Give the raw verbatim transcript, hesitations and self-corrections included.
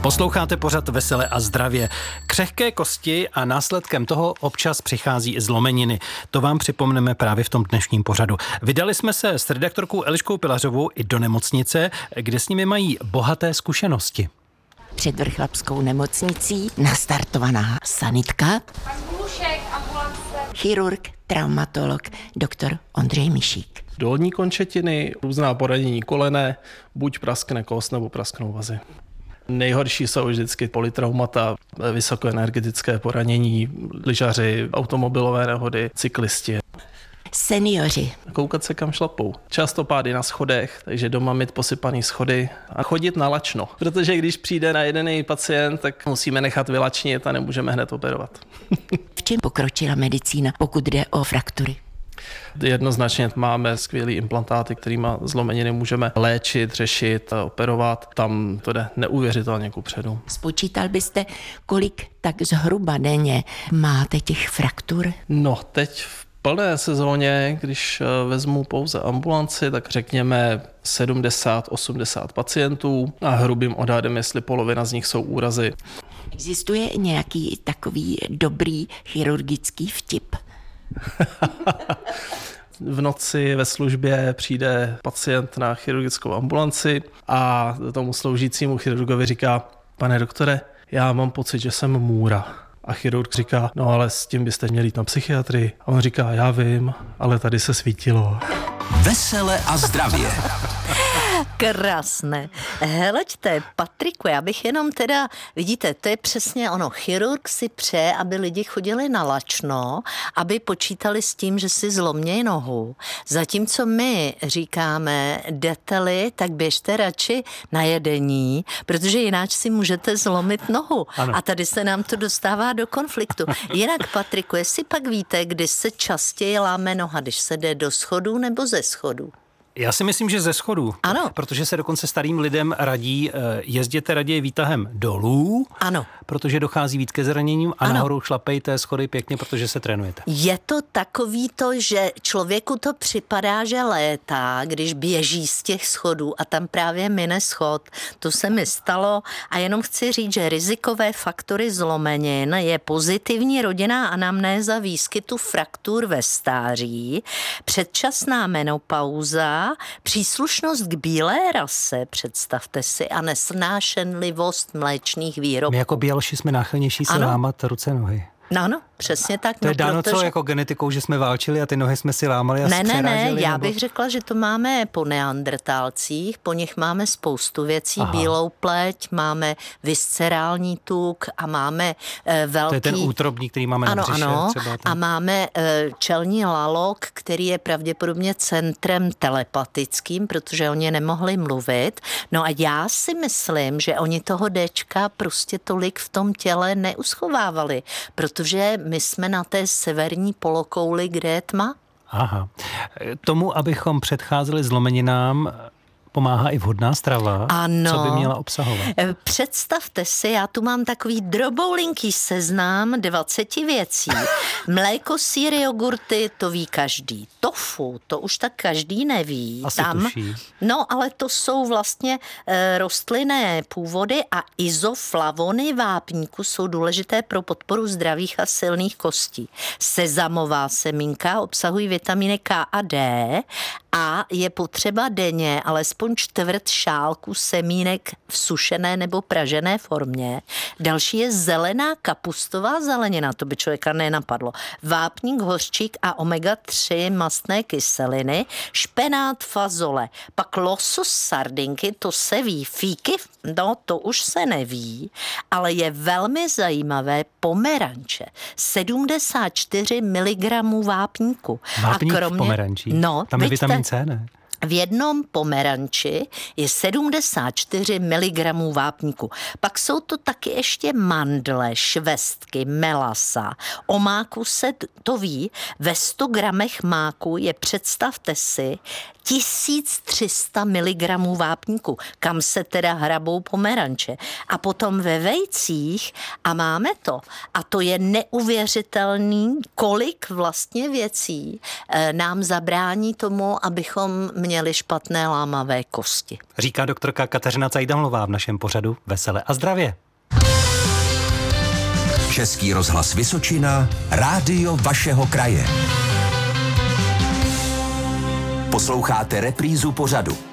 Posloucháte pořad Vesele a zdravě. Křehké kosti a následkem toho občas přichází i zlomeniny. To vám připomneme právě v tom dnešním pořadu. Vydali jsme se s redaktorkou Eliškou Pilařovou i do nemocnice, kde s nimi mají bohaté zkušenosti. Před Vrchlabskou nemocnicí nastartovaná sanitka, chirurg, traumatolog, doktor Ondřej Mišík. Dolní končetiny, různá poranění kolene, buď praskne kost nebo prasknou vazy. Nejhorší jsou vždycky polytraumata, vysokoenergetické poranění, lyžaři, automobilové nehody, cyklisti. Seniori. Koukat se, kam šlapou. Často pády na schodech, takže doma mít posypaný schody a chodit na lačno. Protože když přijde na jeden pacient, tak musíme nechat vylačnit a nemůžeme hned operovat. V čem pokročila medicína, pokud jde o fraktury? Jednoznačně máme skvělý implantáty, kterými zlomeniny můžeme léčit, řešit, operovat. Tam to jde neuvěřitelně kupředu. Spočítal byste, kolik tak zhruba denně máte těch fraktur? No, teď v plné sezóně, když vezmu pouze ambulanci, tak řekněme sedmdesát osmdesát pacientů a hrubým odhadem, jestli polovina z nich jsou úrazy. Existuje nějaký takový dobrý chirurgický vtip? V noci ve službě přijde pacient na chirurgickou ambulanci a tomu sloužícímu chirurgovi říká: pane doktore, já mám pocit, že jsem můra. A chirurg říká: no ale s tím byste měli jít na psychiatrii. A on říká: já vím, ale tady se svítilo. Vesele a zdravě. Krásné. Heleďte, Patriku, já bych jenom teda, vidíte, to je přesně ono, chirurg si přeje, aby lidi chodili na lačno, aby počítali s tím, že si zlomnějí nohu. Zatímco my říkáme, jdete-li, tak běžte radši na jedení, protože jinak si můžete zlomit nohu. Ano. A tady se nám to dostává do konfliktu. Jinak, Patriku, jestli pak víte, kdy se častěji láme noha, když se jde do schodů nebo ze schodů? Já si myslím, že ze schodů. Ano. Protože se dokonce starým lidem radí, jezděte raději výtahem dolů, ano, protože dochází víc ke zraněním a ano, nahoru šlapejte schody pěkně, protože se trénujete. Je to takový to, že člověku to připadá, že létá, když běží z těch schodů a tam právě mine schod. To se mi stalo a jenom chci říct, že rizikové faktory zlomenin je pozitivní rodinná anamnéza výskytu fraktur ve stáří, předčasná menopauza, příslušnost k bílé rase, představte si, a nesnášenlivost mléčných výrobků. My jako běloši jsme náchylnější si lámat ruce, nohy. No, ano, přesně tak. To je no, dáno protože... co jako genetikou, že jsme válčili a ty nohy jsme si lámali a Ne, ne, ne, já nebo... bych řekla, že to máme po neandrtálcích, po nich máme spoustu věcí, Aha. bílou pleť, máme viscerální tuk a máme e, velký... To je ten útrobní, který máme ano, na břiše. Ano, třeba ten... a máme e, čelní lalok, který je pravděpodobně centrem telepatickým, protože oni nemohli mluvit. No a já si myslím, že oni toho Dčka prostě tolik v tom těle neuschovávali, protože my jsme na té severní polokouli, kde je tma. Aha. Tomu, abychom předcházeli zlomeninám, pomáhá i vhodná strava. Ano. Co by měla obsahovat? Představte si, já tu mám takový droboulinký seznam dvaceti věcí. Mléko, sýr, jogurty, to ví každý. Tofu, to už tak každý neví. Asi Tam, tuší. No, ale to jsou vlastně e, rostlinné původy a izoflavony vápníku jsou důležité pro podporu zdravých a silných kostí. Sezamová semínka obsahují vitamíny K a D a je potřeba denně alespoň čtvrt šálku semínek v sušené nebo pražené formě. Další je zelená kapustová zelenina, to by člověka nenapadlo. Vápník, hořčík a omega tři mastné kyseliny, špenát, fazole, pak losos, sardinky, to se ví, fíky, no to už se neví, ale je velmi zajímavé pomeranče, sedmdesát čtyři miligramů vápníku. Vápník a kromě, v pomerančích? No, tam je vidíte, vitamin C, ne? V jednom pomeranči je sedmdesát čtyři miligramů vápníku. Pak jsou to taky ještě mandle, švestky, melasa. O máku se to ví, ve sto gramech máku je, představte si, tisíc tři sta miligramů vápníku, kam se teda hrabou pomeranče. A potom ve vejcích, a máme to, a to je neuvěřitelný, kolik vlastně věcí e, nám zabrání tomu, abychom měli měli špatné lámavé kosti. Říká doktorka Kateřina Cajdamlová v našem pořadu Vesele a zdravě. Český rozhlas Vysočina, rádio vašeho kraje. Posloucháte reprízu pořadu.